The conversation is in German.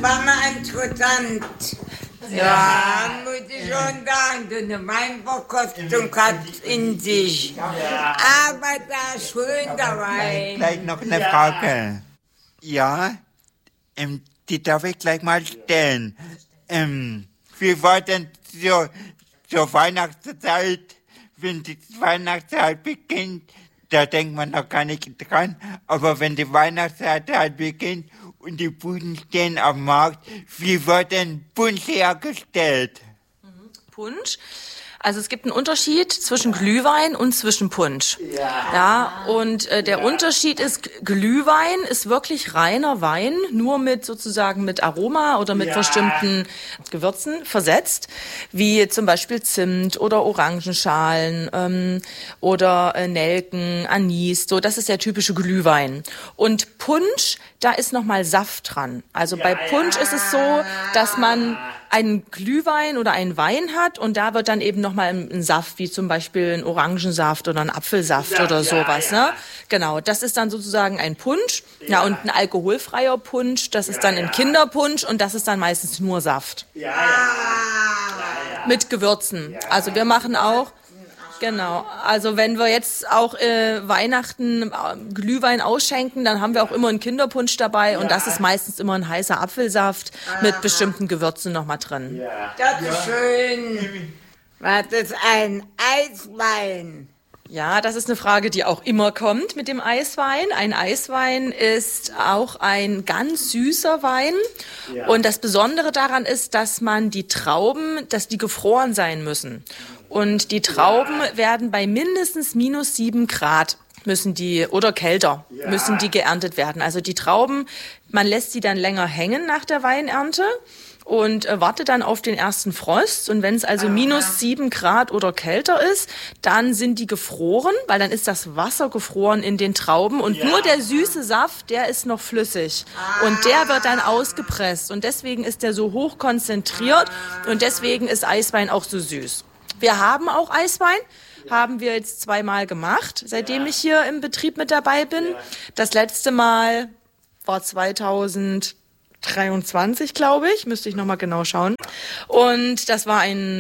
war mal interessant. Ja, muss ich schon sagen, so eine Weinverkostung hat in sich. Aber da schön dabei. Gleich noch eine Frage. Ja, die darf ich gleich mal stellen. Wie war denn zur Weihnachtszeit, wenn die Weihnachtszeit beginnt, da denkt man noch gar nicht dran, aber wenn die Weihnachtszeit halt beginnt und die Buden stehen am Markt, wie wird denn Punsch hergestellt? Punsch. Also es gibt einen Unterschied zwischen Glühwein und zwischen Punsch. Ja, und der Unterschied ist, Glühwein ist wirklich reiner Wein, nur mit Aroma oder mit bestimmten Gewürzen versetzt, wie zum Beispiel Zimt oder Orangenschalen oder Nelken, Anis. So, das ist der typische Glühwein. Und Punsch, da ist nochmal Saft dran. Also bei Punsch ist es so, dass man einen Glühwein oder einen Wein hat und da wird dann eben nochmal ein Saft, wie zum Beispiel ein Orangensaft oder ein Apfelsaft oder sowas, ne? Genau, das ist dann sozusagen ein Punsch. Ja, und ein alkoholfreier Punsch, das ist dann ein Kinderpunsch und das ist dann meistens nur Saft. Mit Gewürzen. Also wir machen auch, genau, also wenn wir jetzt auch Weihnachten Glühwein ausschenken, dann haben wir auch immer einen Kinderpunsch dabei und das ist meistens immer ein heißer Apfelsaft mit bestimmten Gewürzen nochmal drin. Das ist schön. Was ist ein Eiswein? Ja, das ist eine Frage, die auch immer kommt mit dem Eiswein. Ein Eiswein ist auch ein ganz süßer Wein. Und das Besondere daran ist, dass man die Trauben, dass die gefroren sein müssen. Und die Trauben werden bei mindestens -7 Grad müssen die, oder kälter, müssen die geerntet werden. Also die Trauben, man lässt sie dann länger hängen nach der Weinernte und wartet dann auf den ersten Frost. Und wenn es also -7 Grad oder kälter ist, dann sind die gefroren, weil dann ist das Wasser gefroren in den Trauben und nur der süße Saft, der ist noch flüssig. Und der wird dann ausgepresst. Und deswegen ist der so hoch konzentriert und deswegen ist Eiswein auch so süß. Wir haben auch Eiswein, haben wir jetzt 2-mal gemacht, seitdem ich hier im Betrieb mit dabei bin. Das letzte Mal war 2023, glaube ich, müsste ich nochmal genau schauen. Und das war ein